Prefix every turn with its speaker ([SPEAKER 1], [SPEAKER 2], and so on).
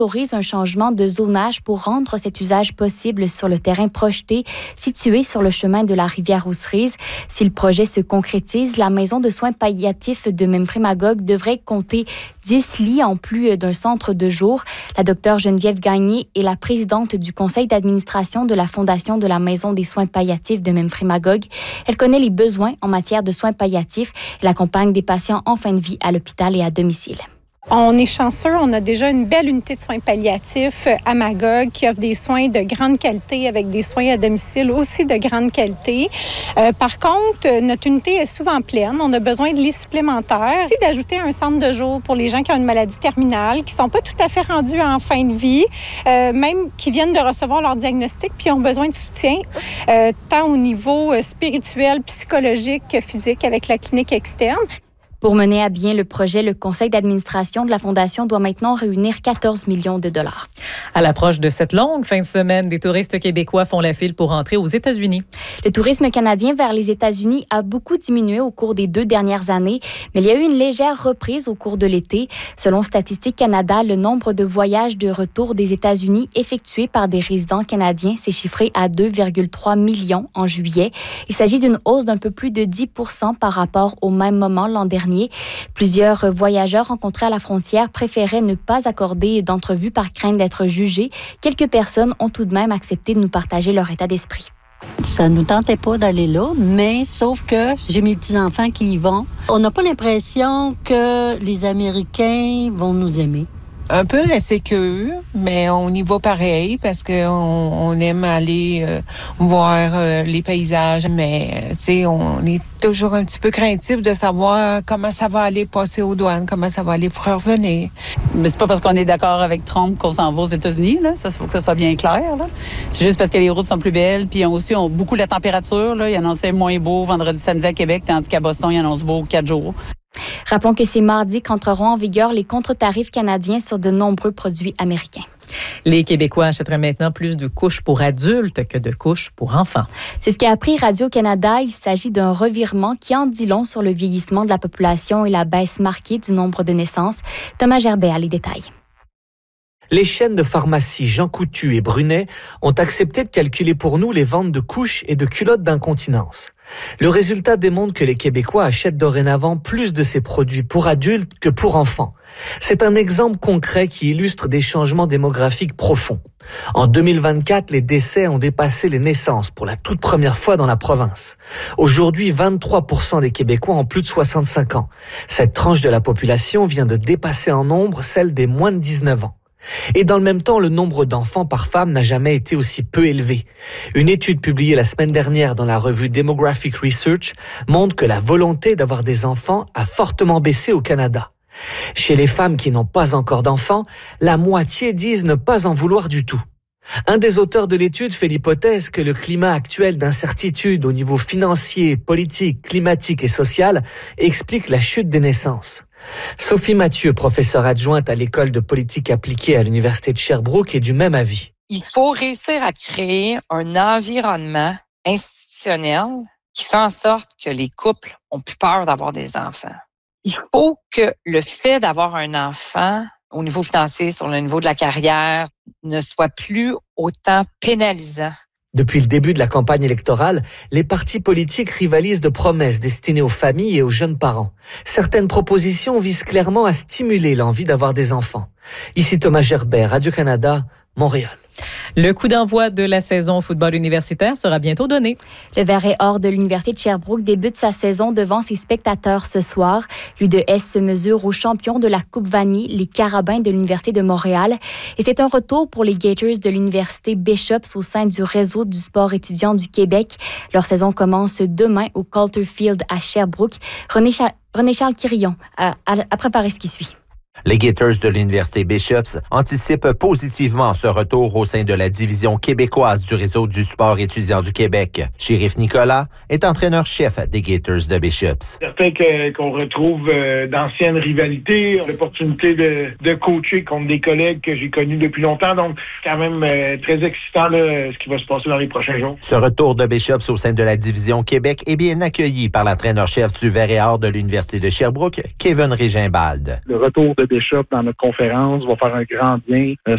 [SPEAKER 1] autorise un changement de zonage pour rendre cet usage possible sur le terrain projeté situé sur le chemin de la rivière aux Cerises. Si le projet se concrétise, la maison de soins palliatifs de Memphremagog devrait compter 10 lits en plus d'un centre de jour. La docteure Geneviève Gagné est la présidente du conseil d'administration de la Fondation de la Maison des soins palliatifs de Memphremagog. Elle connaît les besoins en matière de soins palliatifs. Elle accompagne des patients en fin de vie à l'hôpital et à domicile.
[SPEAKER 2] On est chanceux, on a déjà une belle unité de soins palliatifs à Magog qui offre des soins de grande qualité avec des soins à domicile aussi de grande qualité. Par contre, notre unité est souvent pleine. On a besoin de lits supplémentaires. Aussi d'ajouter un centre de jour pour les gens qui ont une maladie terminale, qui ne sont pas tout à fait rendus en fin de vie, même qui viennent de recevoir leur diagnostic puis ont besoin de soutien, tant au niveau spirituel, psychologique que physique avec la clinique externe.
[SPEAKER 1] Pour mener à bien le projet, le conseil d'administration de la Fondation doit maintenant réunir 14 millions de dollars.
[SPEAKER 3] À l'approche de cette longue fin de semaine, des touristes québécois font la file pour entrer aux États-Unis.
[SPEAKER 1] Le tourisme canadien vers les États-Unis a beaucoup diminué au cours des 2 dernières années, mais il y a eu une légère reprise au cours de l'été. Selon Statistique Canada, le nombre de voyages de retour des États-Unis effectués par des résidents canadiens s'est chiffré à 2,3 millions en juillet. Il s'agit d'une hausse d'un peu plus de 10% par rapport au même moment l'an dernier. Plusieurs voyageurs rencontrés à la frontière préféraient ne pas accorder d'entrevue par crainte d'être jugés. Quelques personnes ont tout de même accepté de nous partager leur état d'esprit.
[SPEAKER 4] Ça ne nous tentait pas d'aller là, mais sauf que j'ai mes petits-enfants qui y vont. On n'a pas l'impression que les Américains vont nous aimer.
[SPEAKER 5] Un peu insécure, mais on y va pareil parce qu'on aime aller voir les paysages. Mais tu sais, on est toujours un petit peu craintif de savoir comment ça va aller passer aux douanes, comment ça va aller pour revenir.
[SPEAKER 6] Mais c'est pas parce qu'on est d'accord avec Trump qu'on s'en va aux États-Unis, là. Ça, faut que ça soit bien clair, là. C'est juste parce que les routes sont plus belles, puis aussi on beaucoup la température, là. Il annonçait moins beau vendredi, samedi à Québec, tandis qu'à Boston, il annonce beau 4 jours.
[SPEAKER 1] Rappelons que c'est mardi qu'entreront en vigueur les contre-tarifs canadiens sur de nombreux produits américains.
[SPEAKER 3] Les Québécois achèteraient maintenant plus de couches pour adultes que de couches pour enfants.
[SPEAKER 1] C'est ce qu'a appris Radio-Canada. Il s'agit d'un revirement qui en dit long sur le vieillissement de la population et la baisse marquée du nombre de naissances. Thomas Gerbet a les détails.
[SPEAKER 7] Les chaînes de pharmacie Jean Coutu et Brunet ont accepté de calculer pour nous les ventes de couches et de culottes d'incontinence. Le résultat démontre que les Québécois achètent dorénavant plus de ces produits pour adultes que pour enfants. C'est un exemple concret qui illustre des changements démographiques profonds. En 2024, les décès ont dépassé les naissances pour la toute première fois dans la province. Aujourd'hui, 23% des Québécois ont plus de 65 ans. Cette tranche de la population vient de dépasser en nombre celle des moins de 19 ans. Et dans le même temps, le nombre d'enfants par femme n'a jamais été aussi peu élevé. Une étude publiée la semaine dernière dans la revue Demographic Research montre que la volonté d'avoir des enfants a fortement baissé au Canada. Chez les femmes qui n'ont pas encore d'enfants, la moitié disent ne pas en vouloir du tout. Un des auteurs de l'étude fait l'hypothèse que le climat actuel d'incertitude au niveau financier, politique, climatique et social explique la chute des naissances. Sophie Mathieu, professeure adjointe à l'École de politique appliquée à l'Université de Sherbrooke, est du même avis.
[SPEAKER 8] Il faut réussir à créer un environnement institutionnel qui fait en sorte que les couples ont plus peur d'avoir des enfants. Il faut que le fait d'avoir un enfant au niveau financier, sur le niveau de la carrière, ne soit plus autant pénalisant.
[SPEAKER 7] Depuis le début de la campagne électorale, les partis politiques rivalisent de promesses destinées aux familles et aux jeunes parents. Certaines propositions visent clairement à stimuler l'envie d'avoir des enfants. Ici Thomas Gerbet, Radio-Canada, Montréal.
[SPEAKER 3] Le coup d'envoi de la saison au football universitaire sera bientôt donné.
[SPEAKER 1] Le Vert et Or de l'Université de Sherbrooke débute sa saison devant ses spectateurs ce soir. L'U2S se mesure aux champions de la Coupe Vanier, les Carabins de l'Université de Montréal. Et c'est un retour pour les Gators de l'Université Bishops au sein du réseau du sport étudiant du Québec. Leur saison commence demain au Coulter Field à Sherbrooke. René-Charles Quirillon a préparé ce qui suit.
[SPEAKER 9] Les Gators de l'Université Bishops anticipent positivement ce retour au sein de la division québécoise du réseau du sport étudiant du Québec. Chérif Nicolas est entraîneur-chef des Gators de Bishops.
[SPEAKER 10] Certain qu'on retrouve d'anciennes rivalités, l'opportunité de coacher contre des collègues que j'ai connus depuis longtemps. Donc, quand même très excitant là, ce qui va se passer dans les prochains jours.
[SPEAKER 9] Ce retour de Bishops au sein de la division Québec est bien accueilli par l'entraîneur-chef du Vert et Or de l'Université de Sherbrooke, Kevin Régimbald.
[SPEAKER 11] Le retour de Bishop dans notre conférence va faire un grand bien.